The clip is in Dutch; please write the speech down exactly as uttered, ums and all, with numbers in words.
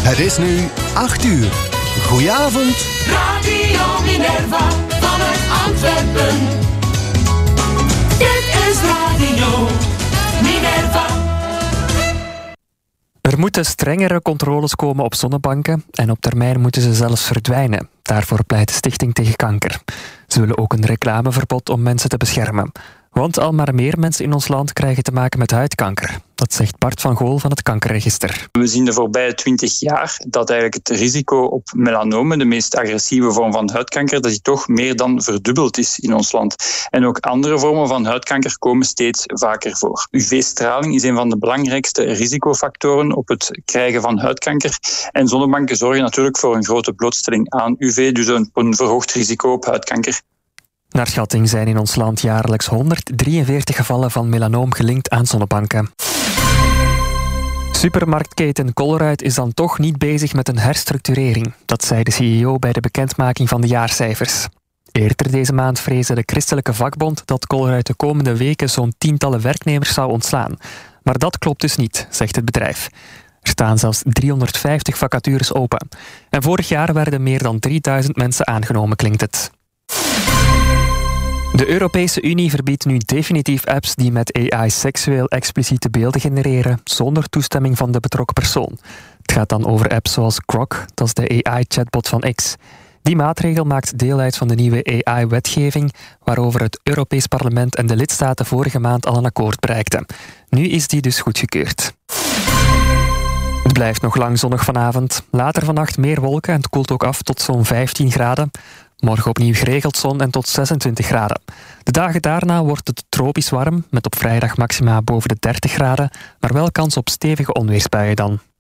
Het is nu acht uur. Goedenavond. Radio Minerva vanuit Antwerpen. Dit is Radio Minerva. Er moeten strengere controles komen op zonnebanken en op termijn moeten ze zelfs verdwijnen. Daarvoor pleit de Stichting tegen Kanker. Ze willen ook een reclameverbod om mensen te beschermen. Want al maar meer mensen in ons land krijgen te maken met huidkanker. Dat zegt Bart van Gool van het Kankerregister. We zien de voorbije twintig jaar dat eigenlijk het risico op melanomen, de meest agressieve vorm van huidkanker, dat die toch meer dan verdubbeld is in ons land. En ook andere vormen van huidkanker komen steeds vaker voor. U V-straling is een van de belangrijkste risicofactoren op het krijgen van huidkanker. En zonnebanken zorgen natuurlijk voor een grote blootstelling aan U V, dus een, een verhoogd risico op huidkanker. Naar schatting zijn in ons land jaarlijks honderddrieënveertig gevallen van melanoom gelinkt aan zonnebanken. Supermarktketen Colruyt is dan toch niet bezig met een herstructurering. Dat zei de C E O bij de bekendmaking van de jaarcijfers. Eerder deze maand vreesde de christelijke vakbond dat Colruyt de komende weken zo'n tientallen werknemers zou ontslaan. Maar dat klopt dus niet, zegt het bedrijf. Er staan zelfs driehonderdvijftig vacatures open. En vorig jaar werden meer dan drieduizend mensen aangenomen, klinkt het. De Europese Unie verbiedt nu definitief apps die met A I seksueel expliciete beelden genereren zonder toestemming van de betrokken persoon. Het gaat dan over apps zoals Grok, dat is de A I-chatbot van X. Die maatregel maakt deel uit van de nieuwe A I-wetgeving waarover het Europees Parlement en de lidstaten vorige maand al een akkoord bereikten. Nu is die dus goedgekeurd. Het blijft nog lang zonnig vanavond. Later vannacht meer wolken en het koelt ook af tot zo'n vijftien graden. Morgen opnieuw geregeld zon en tot zesentwintig graden. De dagen daarna wordt het tropisch warm, met op vrijdag maxima boven de dertig graden, maar wel kans op stevige onweersbuien dan.